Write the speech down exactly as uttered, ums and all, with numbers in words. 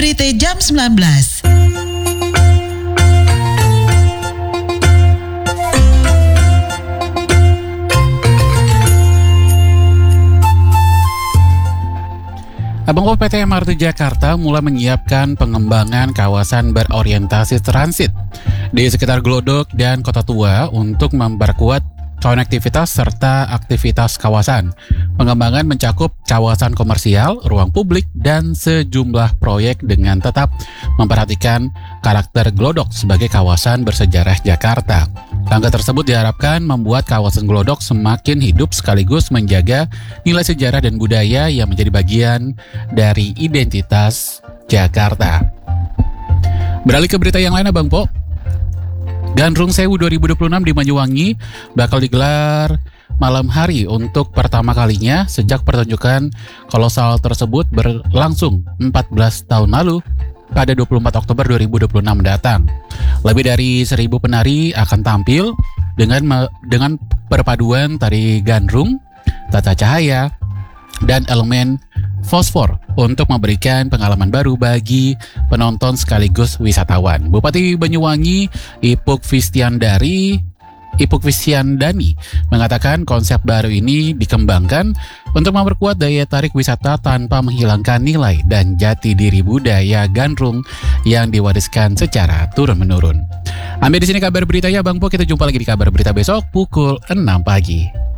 berita jam sembilan belas. Abang P T M R T Jakarta mulai menyiapkan pengembangan kawasan berorientasi transit di sekitar Glodok dan Kota Tua untuk memperkuat konektivitas serta aktivitas kawasan. Pengembangan mencakup kawasan komersial, ruang publik, dan sejumlah proyek dengan tetap memperhatikan karakter Glodok sebagai kawasan bersejarah Jakarta. Langkah tersebut diharapkan membuat kawasan Glodok semakin hidup sekaligus menjaga nilai sejarah dan budaya yang menjadi bagian dari identitas Jakarta. Beralih ke berita yang lain, Abang Po. Gandrung Sewu dua ribu dua puluh enam di Banyuwangi bakal digelar malam hari untuk pertama kalinya sejak pertunjukan kolosal tersebut berlangsung empat belas tahun lalu pada dua puluh empat Oktober dua ribu dua puluh enam mendatang. Lebih dari seribu penari akan tampil dengan dengan perpaduan tari gandrung, tata cahaya, dan elemen fosfor untuk memberikan pengalaman baru bagi penonton sekaligus wisatawan. Bupati Banyuwangi Ipuk Vistiandari Ipuk Vistiandani mengatakan konsep baru ini dikembangkan untuk memperkuat daya tarik wisata tanpa menghilangkan nilai dan jati diri budaya gandrung yang diwariskan secara turun-menurun. Ambil di sini kabar beritanya, Bang Po. Kita jumpa lagi di kabar berita besok pukul enam pagi.